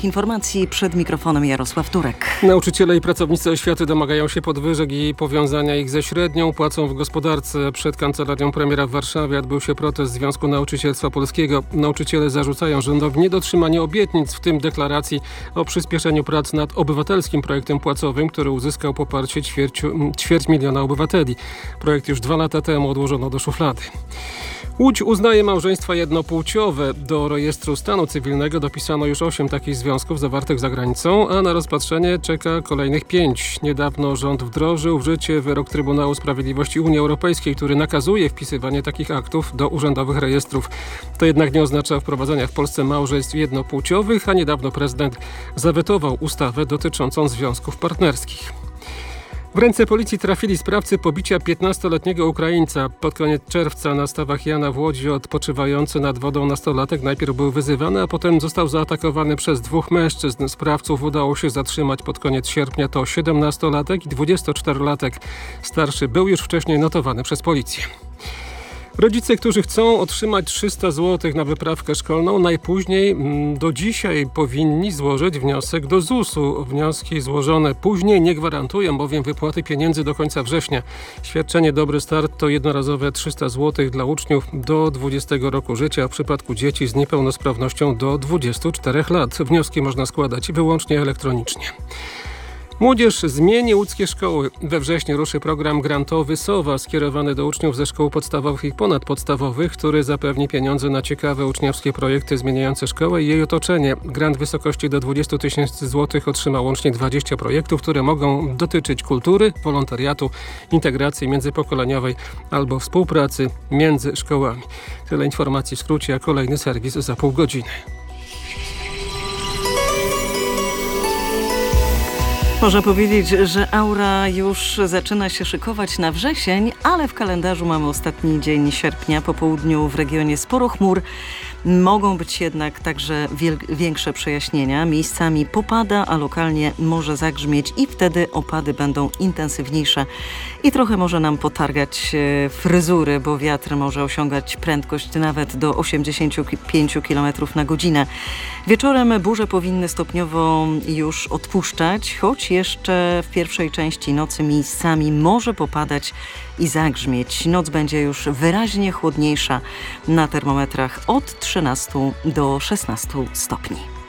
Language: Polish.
informacji przed mikrofonem Jarosław Turek. Nauczyciele i pracownicy oświaty domagają się podwyżek i powiązania ich ze średnią płacą w gospodarce. Przed kancelarią premiera w Warszawie odbył się protest Związku Nauczycielstwa Polskiego. Nauczyciele zarzucają rządowi niedotrzymanie obietnic, w tym deklaracji o przyspieszeniu prac nad obywatelskim projektem płacowym, który uzyskał poparcie ćwierć miliona obywateli. Projekt już 2 lata temu odłożono do szuflady. Łódź uznaje małżeństwa jednopłciowe. Do rejestru stanu cywilnego dopisano już 8 takich związków zawartych za granicą, a na rozpatrzenie czeka kolejnych 5. Niedawno rząd wdrożył w życie wyrok Trybunału Sprawiedliwości Unii Europejskiej, który nakazuje wpisywanie takich aktów do urzędowych rejestrów. To jednak nie oznacza wprowadzania w Polsce małżeństw jednopłciowych, a niedawno prezydent zawetował ustawę dotyczącą związków partnerskich. W ręce policji trafili sprawcy pobicia 15-letniego Ukraińca. Pod koniec czerwca na stawach Jana w Łodzi odpoczywający nad wodą nastolatek najpierw był wyzywany, a potem został zaatakowany przez 2 mężczyzn. Sprawców udało się zatrzymać pod koniec sierpnia. To 17-latek i 24-latek. Starszy był już wcześniej notowany przez policję. Rodzice, którzy chcą otrzymać 300 zł na wyprawkę szkolną, najpóźniej do dzisiaj powinni złożyć wniosek do ZUS-u. Wnioski złożone później nie gwarantują bowiem wypłaty pieniędzy do końca września. Świadczenie Dobry Start to jednorazowe 300 zł dla uczniów do 20 roku życia, a w przypadku dzieci z niepełnosprawnością do 24 lat. Wnioski można składać wyłącznie elektronicznie. Młodzież zmieni łódzkie szkoły. We wrześniu ruszy program grantowy SOWA skierowany do uczniów ze szkół podstawowych i ponadpodstawowych, który zapewni pieniądze na ciekawe uczniowskie projekty zmieniające szkołę i jej otoczenie. Grant w wysokości do 20 000 złotych otrzyma łącznie 20 projektów, które mogą dotyczyć kultury, wolontariatu, integracji międzypokoleniowej albo współpracy między szkołami. Tyle informacji w skrócie, a kolejny serwis za pół godziny. Można powiedzieć, że aura już zaczyna się szykować na wrzesień, ale w kalendarzu mamy ostatni dzień sierpnia. Po południu w regionie sporo chmur. Mogą być jednak także większe przejaśnienia. Miejscami popada, a lokalnie może zagrzmieć i wtedy opady będą intensywniejsze. I trochę może nam potargać fryzury, bo wiatr może osiągać prędkość nawet do 85 km na godzinę. Wieczorem burze powinny stopniowo już odpuszczać, choć jeszcze w pierwszej części nocy miejscami może popadać i zagrzmieć. Noc będzie już wyraźnie chłodniejsza, na termometrach od 13 do 16 stopni.